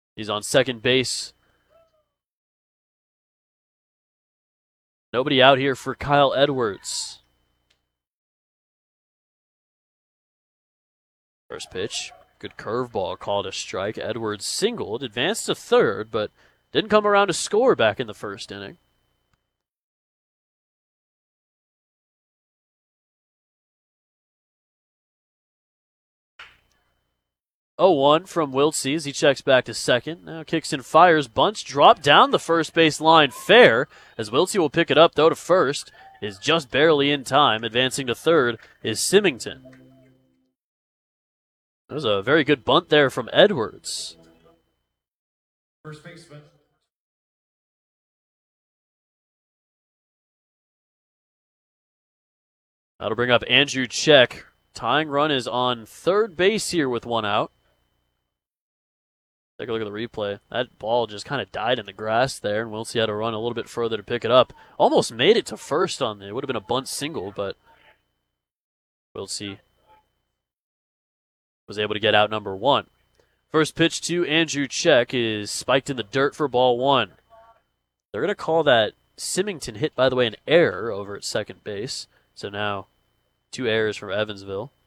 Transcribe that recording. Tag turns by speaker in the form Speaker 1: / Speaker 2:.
Speaker 1: He's on second base. Nobody out here for Kyle Edwards. First pitch. Good curveball called a strike. Edwards singled, advanced to third, but didn't come around to score back in the first inning. 0-1 from Wiltsey as he checks back to second. Now kicks and fires. Bunts drop down the first base line fair as Wiltsey will pick it up, though, to first. Is just barely in time. Advancing to third is Symington. That was a very good bunt there from Edwards. First baseman. That'll bring up Andrew Check. Tying run is on third base here with one out. Take a look at the replay. That ball just kind of died in the grass there, and Wiltsey had to run a little bit further to pick it up. Almost made it to first on it. It would have been a bunt single, but Wiltsey was able to get out number one. First pitch to Andrew Check is spiked in the dirt for ball one. They're going to call that Symington hit, by the way, an error over at second base. So now 2 errors from Evansville.